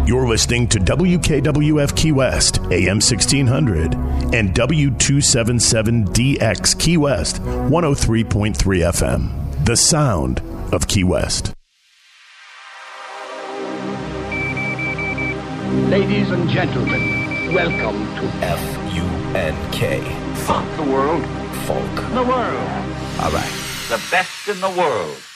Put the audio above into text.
You're listening to WKWF Key West, AM 1600, and W277DX Key West, 103.3 FM. The sound of Key West. Ladies and gentlemen, welcome to F-U-N-K. Funk the World. Folk. The world. All right. The best in the world.